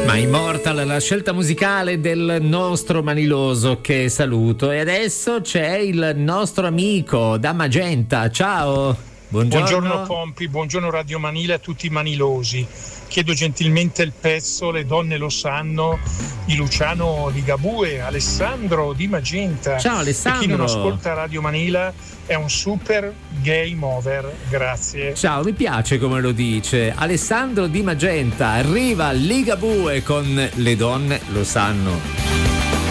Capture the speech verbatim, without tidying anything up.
My Immortal, la scelta musicale del nostro Maniloso, che saluto. E adesso c'è il nostro amico da Magenta. Ciao, buongiorno. Buongiorno Pompi, buongiorno Radio Manila a tutti i manilosi. Chiedo gentilmente il pezzo Le donne lo sanno di Luciano Ligabue, Alessandro di Magenta. Ciao Alessandro. E chi non ascolta Radio Manila è un super game over, grazie. Ciao, mi piace come lo dice Alessandro di Magenta. Arriva Ligabue con Le donne lo sanno.